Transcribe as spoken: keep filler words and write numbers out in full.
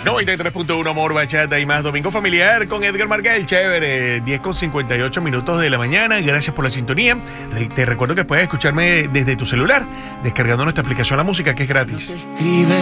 noventa y tres punto uno Amor, Bachata y más. Domingo familiar con Edgar Marguel. Chévere. diez con cincuenta y ocho minutos de la mañana. Gracias por la sintonía. Te recuerdo que puedes escucharme desde tu celular, descargando nuestra aplicación La Música, que es gratis.